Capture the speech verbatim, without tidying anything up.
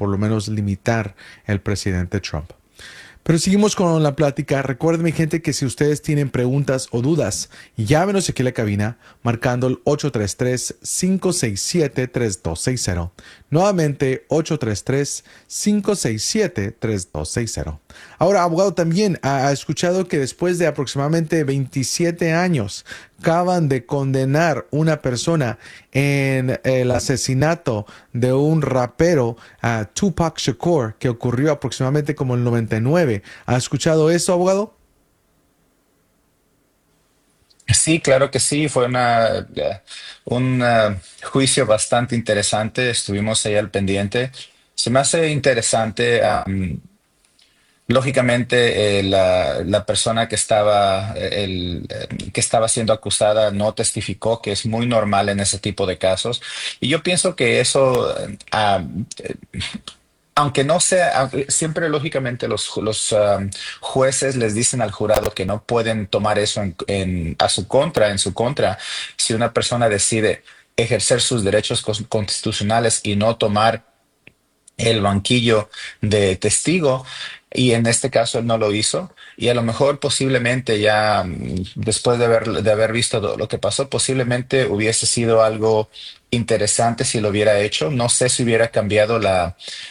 por lo menos limitar el presidente Trump. Pero seguimos con la plática. Recuerden, mi gente, que si ustedes tienen preguntas o dudas, llámenos aquí a la cabina marcando el ocho tres tres, cinco seis siete, tres dos seis cero. Nuevamente, ocho tres tres, cinco seis siete, tres dos seis cero. Ahora, abogado, también ha escuchado que después de aproximadamente veintisiete años acaban de condenar una persona en el asesinato de un rapero, uh, Tupac Shakur, que ocurrió aproximadamente como el noventa y nueve. ¿Ha escuchado eso, abogado? Sí, claro que sí, fue una, eh, un eh, juicio bastante interesante, estuvimos ahí al pendiente. Se me hace interesante, am, lógicamente, eh, la, la persona que estaba, eh, el, eh, que estaba siendo acusada no testificó, que es muy normal en ese tipo de casos. Y yo pienso que eso, eh, ah, aunque no sea, aunque siempre lógicamente los, los um, jueces les dicen al jurado que no pueden tomar eso en, en- a su contra, en su contra, si una persona decide ejercer sus derechos cos- constitucionales y no tomar el banquillo de testigo, y en este caso él no lo hizo, y a lo mejor posiblemente ya mm, después de haber, de haber visto todo lo que pasó, posiblemente hubiese sido algo interesante si lo hubiera hecho. No sé si hubiera cambiado la